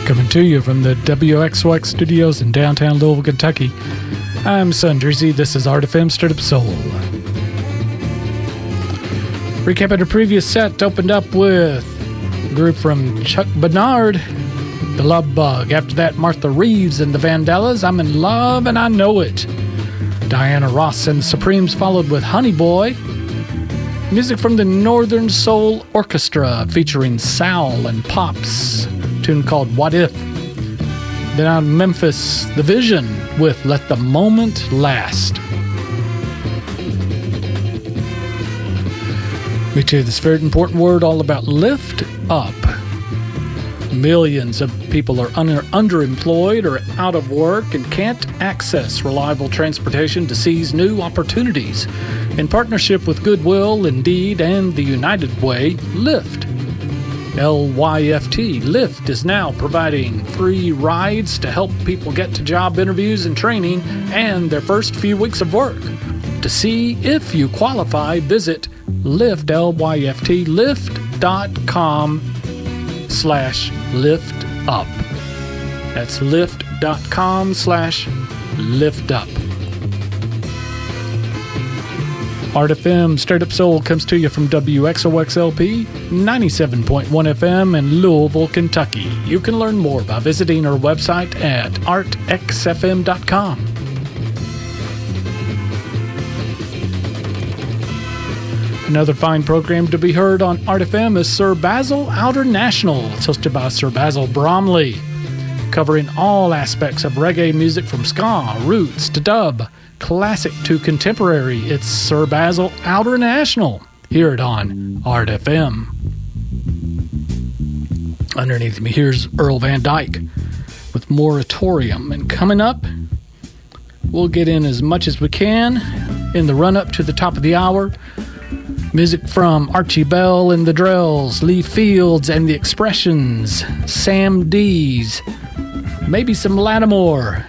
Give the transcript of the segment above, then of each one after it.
Coming to you from the WXOX studios in downtown Louisville, Kentucky. I'm Son Drizzy. This is Art FM Straight Up Soul. Recapping the previous set, opened up with a group from Chuck Bernard, The Love Bug. After that, Martha Reeves and the Vandellas, I'm in Love and I Know It. Diana Ross and the Supremes followed with Honey Boy. Music from the Northern Soul Orchestra featuring Sal and Pops. A tune called What If. Then out of Memphis, The Vision with Let the Moment Last. We tell you this very important word all about lift up. Millions of people are underemployed or out of work and can't access reliable transportation to seize new opportunities. In partnership with Goodwill, Indeed, and the United Way, Lyft, L-Y-F-T, Lyft is now providing free rides to help people get to job interviews and training and their first few weeks of work. To see if you qualify, visit Lyft, L-Y-F-T, Lyft.com/liftup. That's Lyft.com/liftup. Art FM Straight Up Soul comes to you from WXOXLP 97.1 FM in Louisville, Kentucky. You can learn more by visiting our website at artxfm.com. Another fine program to be heard on Art FM is Sir Basil Outer National. It's hosted by Sir Basil Bromley, covering all aspects of reggae music from ska, roots to dub, classic to contemporary. It's Sir Basil Outer National. Hear it on Art FM. Underneath me, here's Earl Van Dyke with Moratorium. And coming up, we'll get in as much as we can in the run-up to the top of the hour. Music from Archie Bell and the Drells, Lee Fields and the Expressions, Sam Dees, maybe some Lattimore.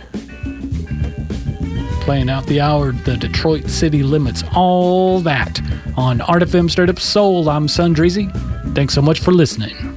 Playing out the hour, the Detroit City Limits, all that on Art FM Straight Up Soul. I'm Son Drizzy. Thanks so much for listening.